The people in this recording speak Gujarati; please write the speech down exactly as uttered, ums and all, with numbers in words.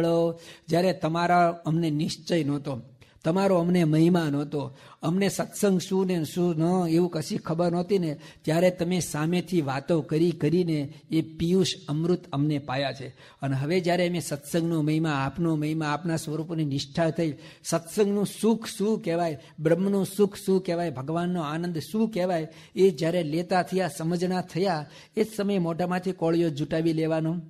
જ્યારે તમારા અમને નિશ્ચય નહોતો, તમારો અમને મહિમા નહોતો, અમને સત્સંગ શું ને શું ન એવું કશી ખબર નહોતી ને, ત્યારે તમે સામેથી વાતો કરી કરીને એ પિયુષ અમૃત અમને પાયા છે. અને હવે જ્યારે અમે સત્સંગનો મહિમા, આપનો મહિમા, આપના સ્વરૂપની નિષ્ઠા થઈ, સત્સંગનું સુખ શું કહેવાય, બ્રહ્મનું સુખ શું કહેવાય, ભગવાનનો આનંદ શું કહેવાય, એ જ્યારે લેતા થયા, સમજણા થયા, એ જ સમયે મોઢામાંથી કોળિયો જુટાવી લેવાનો.